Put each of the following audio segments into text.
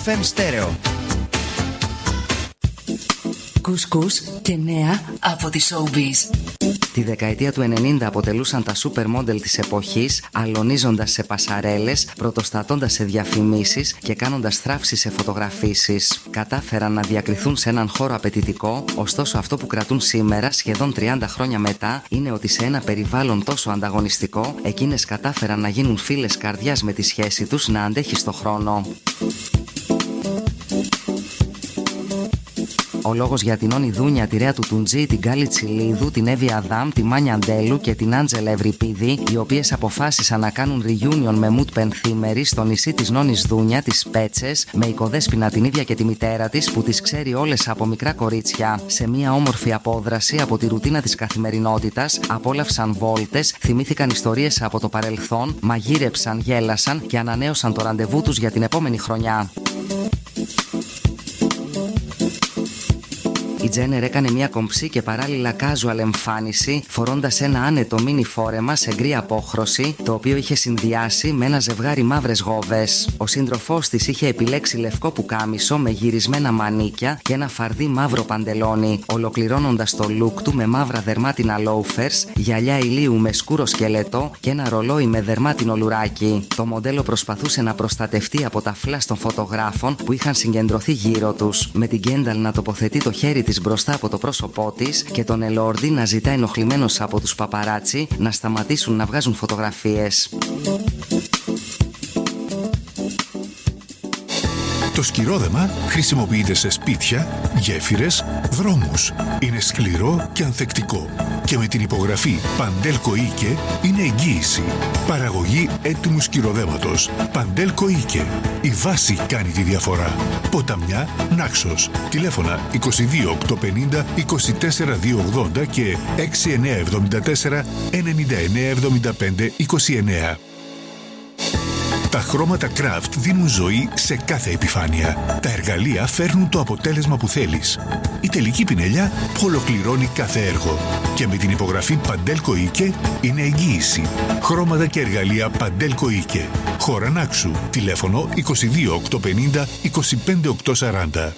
FM Stereo. Κουσκούς και νέα από τη Showbiz. Τη δεκαετία του 90 αποτελούσαν τα σούπερ μόντελ της εποχής, αλωνίζοντας σε πασαρέλες, πρωτοστατώντας σε διαφημίσεις και κάνοντας θράψεις σε φωτογραφίσεις. Κατάφεραν να διακριθούν σε έναν χώρο απαιτητικό, ωστόσο αυτό που κρατούν σήμερα, σχεδόν 30 χρόνια μετά, είναι ότι σε ένα περιβάλλον τόσο ανταγωνιστικό, εκείνες κατάφεραν να γίνουν φίλες καρδιάς με τη σχέση τους να αντέχει στο χρόνο. Ο λόγος για την Όνη Δούνια, τη Ρέα του Τουντζή, την Γκάλη Τσιλίδου, την Εύη Αδάμ, τη Μάνια Αντέλου και την Άντζελα Ευρυπίδη, οι οποίες αποφάσισαν να κάνουν reunion με Μουτ Πενθήμερη στο νησί της Νόνης Δούνια, τις Πέτσες, με οικοδέσποινα την ίδια και τη μητέρα της που τις ξέρει όλες από μικρά κορίτσια. Σε μια όμορφη απόδραση από τη ρουτίνα της καθημερινότητας, απόλαυσαν βόλτες, θυμήθηκαν ιστορίες από το παρελθόν, μαγείρεψαν, γέλασαν και ανανέωσαν το ραντεβού τους για την επόμενη χρονιά. Η Τζένερ έκανε μια κομψή και παράλληλα casual εμφάνιση, φορώντας ένα άνετο μίνι φόρεμα σε γκρι απόχρωση, το οποίο είχε συνδυάσει με ένα ζευγάρι μαύρες γόβες. Ο σύντροφός της είχε επιλέξει λευκό πουκάμισο με γυρισμένα μανίκια και ένα φαρδί μαύρο παντελόνι, ολοκληρώνοντας το look του με μαύρα δερμάτινα loafers, γυαλιά ηλίου με σκούρο σκελετό και ένα ρολόι με δερμάτινο λουράκι. Το μοντέλο προσπαθούσε να προστατευτεί από τα φλας των φωτογράφων που είχαν συγκεντρωθεί γύρω τους, με την Κένταλ να τοποθετεί το χέρι της μπροστά από το πρόσωπό της και τον Ελόρντι να ζητά ενοχλημένος από τους παπαράτσι να σταματήσουν να βγάζουν φωτογραφίες. Το σκυρόδεμα χρησιμοποιείται σε σπίτια, γέφυρες, δρόμους. Είναι σκληρό και ανθεκτικό. Και με την υπογραφή Παντέλκο Ίκε είναι εγγύηση. Παραγωγή έτοιμου σκυροδέματος. Παντέλκο Ίκε. Η βάση κάνει τη διαφορά. Ποταμιά, Νάξος. Τηλέφωνα 22 850 24 280 και 6974 99 75 29. Τα χρώματα Craft δίνουν ζωή σε κάθε επιφάνεια. Τα εργαλεία φέρνουν το αποτέλεσμα που θέλεις. Η τελική πινελιά που ολοκληρώνει κάθε έργο. Και με την υπογραφή Παντέλκο Ίκε είναι εγγύηση. Χρώματα και εργαλεία Παντέλκο Ίκε. Χώρα Νάξου. Τηλέφωνο 22 850 25 840.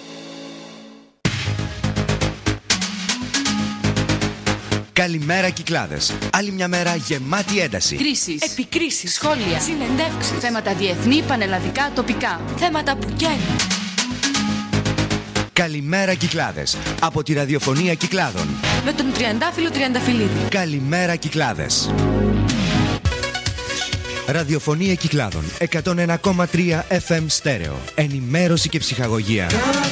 Καλημέρα Κυκλάδες. Άλλη μια μέρα γεμάτη ένταση. Κρίσεις, επικρίσεις, σχόλια, συνεντεύξεις, θέματα διεθνή, πανελλαδικά, τοπικά. Θέματα που καίνουν. Καλημέρα Κυκλάδες. Από τη ραδιοφωνία Κυκλάδων. Με τον Τριαντάφυλλο Τριανταφυλλίδη. Καλημέρα Κυκλάδες. Ραδιοφωνία Κυκλάδων 101,3 FM Stereo. Ενημέρωση και ψυχαγωγία.